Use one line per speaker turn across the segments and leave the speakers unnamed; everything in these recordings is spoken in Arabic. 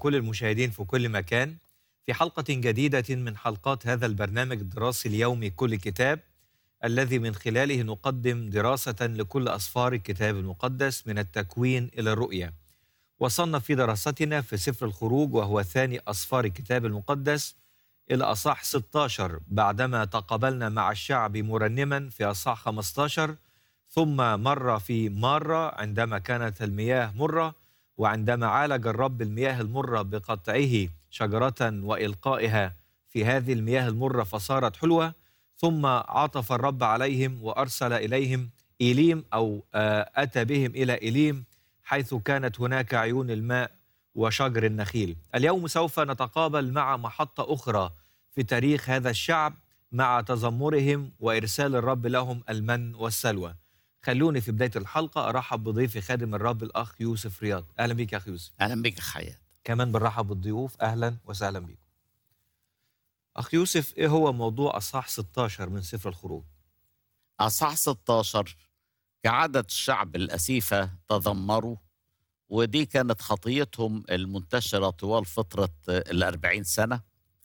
بكل المشاهدين في كل مكان في حلقة جديدة من حلقات هذا البرنامج الدراسي اليومي كل كتاب، الذي من خلاله نقدم دراسة لكل أسفار الكتاب المقدس من التكوين إلى الرؤية. وصلنا في دراستنا في سفر الخروج، وهو ثاني أسفار الكتاب المقدس، إلى أصحاح 16 بعدما تقابلنا مع الشعب مرنما في أصحاح 15، ثم مر في مرة عندما كانت المياه مرة، وعندما عالج الرب المياه المرة بقطعه شجرة وإلقائها في هذه المياه المرة فصارت حلوة، ثم عطف الرب عليهم وأرسل إليهم إيليم أو أتى بهم إلى إيليم، حيث كانت هناك عيون الماء وشجر النخيل. اليوم سوف نتقابل مع محطة أخرى في تاريخ هذا الشعب، مع تذمرهم وإرسال الرب لهم المن والسلوى. خلوني في بداية الحلقة أرحب بضيفي خادم الرب الأخ يوسف رياض. أهلا بك يا أخ يوسف.
أهلا بك حياة.
كمان بنرحب بالضيوف، أهلا وسهلا بكم. أخ يوسف، إيه هو موضوع أصحاح 16 من سفر الخروج؟
أصحاح 16 كعادة الشعب الأسيفة تذمروا، ودي كانت خطيتهم المنتشرة طوال فترة 40 سنة.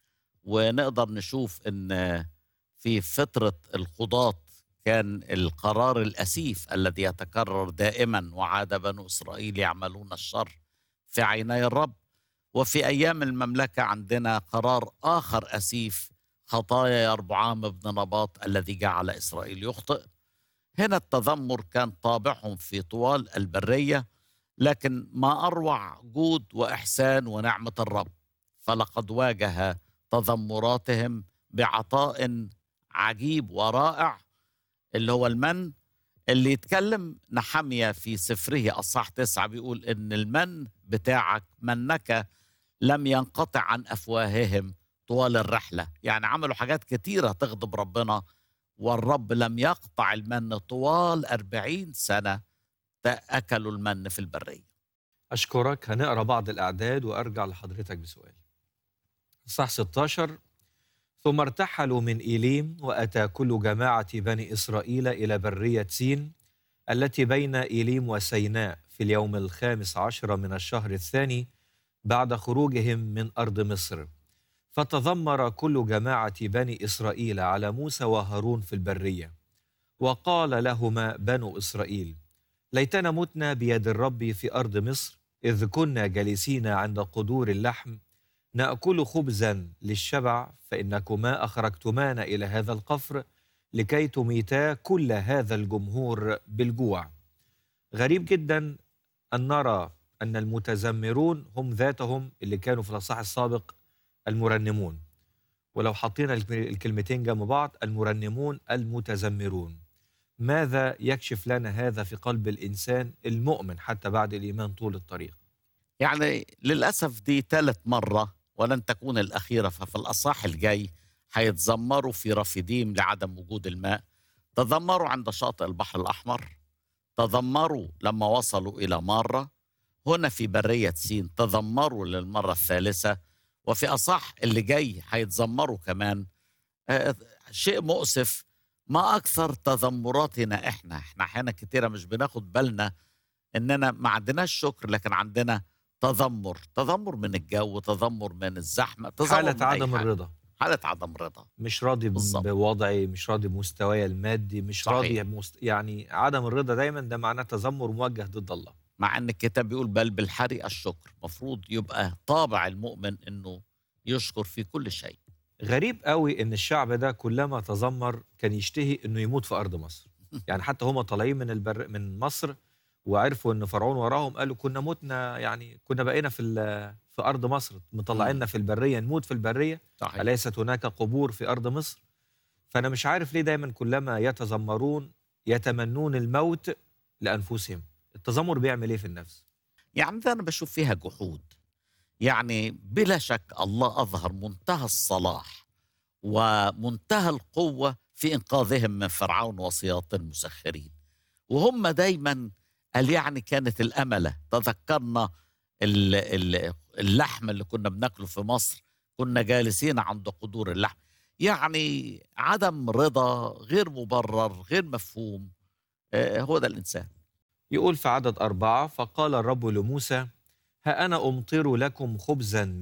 ونقدر نشوف أن في فترة القضاة كان القرار الأسيف الذي يتكرر دائما، وعاد بنو إسرائيل يعملون الشر في عيني الرب. وفي أيام المملكة عندنا قرار آخر أسيف، خطايا يربعام بن نباط الذي جعل إسرائيل يخطئ. هنا التذمر كان طابعهم في طوال البرية، لكن ما أروع جود وإحسان ونعمة الرب، فلقد واجه تذمراتهم بعطاء عجيب ورائع اللي هو المن. اللي يتكلم نحمية في سفره أصحاح 9 بيقول إن المن بتاعك منك لم ينقطع عن أفواههم طوال الرحلة. يعني عملوا حاجات كتيرة تغضب ربنا، والرب لم يقطع المن طوال 40 سنة أكلوا المن في البرية.
أشكرك. هنقرأ بعض الأعداد وأرجع لحضرتك بسؤال. أصحاح 16: ثم ارتحلوا من إيليم، وأتى كل جماعة بني إسرائيل إلى برية سين التي بين إيليم وسيناء في اليوم 15 من الشهر الثاني بعد خروجهم من أرض مصر. فتذمر كل جماعة بني إسرائيل على موسى وهارون في البرية، وقال لهما بنو إسرائيل: ليتنا متنا بيد الرب في أرض مصر، إذ كنا جالسين عند قدور اللحم نأكل خبزا للشبع، فإنكما أخرجتمانا إلى هذا القفر لكي تميتا كل هذا الجمهور بالجوع. غريب جدا أن نرى أن المتذمرون هم ذاتهم اللي كانوا في الأصحاح السابق المرنمون، ولو حطينا الكلمتين جنب بعض، المرنمون المتذمرون. ماذا يكشف لنا هذا في قلب الإنسان المؤمن حتى بعد الإيمان طول الطريق؟
يعني للأسف دي 3 مرة ولن تكون الأخيرة، ففي الأصحاح الجاي هيتذمروا في رفيديم لعدم وجود الماء، تذمروا عند شاطئ البحر الأحمر، تذمروا لما وصلوا إلى مارة، هنا في برية سين تذمروا للمرة الثالثة، وفي أصح اللي جاي هيتذمروا كمان. آه، شيء مؤسف. ما أكثر تذمراتنا إحنا أحيانا كتيرة مش بناخد بالنا إننا ما عندناش شكر، لكن عندنا تذمر من الجو، تذمر من الزحمة، تذمر
حالة
من أي
عدم
حاجة.
الرضا،
حالة عدم رضا.
مش راضي
بالظبط.
بوضعي، مش راضي بمستواي المادي، مش
صحيح.
راضي يعني عدم الرضا دايما ده معناه تذمر موجه ضد الله.
مع ان الكتاب بيقول بل بالحري الشكر، مفروض يبقى طابع المؤمن انه يشكر في كل شيء.
غريب قوي ان الشعب ده كلما تذمر كان يشتهي انه يموت في ارض مصر. يعني حتى هم طالعين من مصر وعرفوا ان فرعون وراهم، قالوا كنا متنا، يعني كنا بقينا في ارض مصر، مطلعيننا في البريه نموت في البريه،
صحيح.
اليست هناك قبور في ارض مصر؟ فانا مش عارف ليه دايما كلما يتذمرون يتمنون الموت لانفسهم. التذمر بيعمل ايه في النفس؟
يعني ده انا بشوف فيها جحود. يعني بلا شك الله اظهر منتهى الصلاح ومنتهى القوة في انقاذهم من فرعون وسياط المسخرين، وهم دايما قال يعني كانت الأملة. تذكرنا اللحم اللي كنا بناكله في مصر، كنا جالسين عند قدور اللحم. يعني عدم رضا غير مبرر غير مفهوم. هو ده الإنسان.
يقول في عدد 4: فقال الرب لموسى: ها أنا أمطر لكم خبزا